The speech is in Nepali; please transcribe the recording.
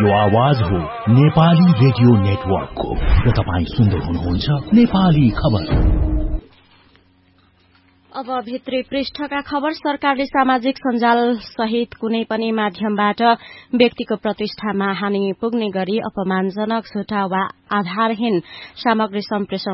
यो आवाज हो नेपाली रेडियो नेटवर्कको र तपाईं सुन्दै हुनुहुन्छ नेपाली खबर। अब भित्री पृष्ठका खबर। सरकारले सामाजिक सञ्जाल सहित कुनै पनि माध्यमबाट व्यक्तिको प्रतिष्ठामा हानि पुग्ने गरी अपमानजनक, झुटा वा आधारहीन सामग्री सम्प्रेषण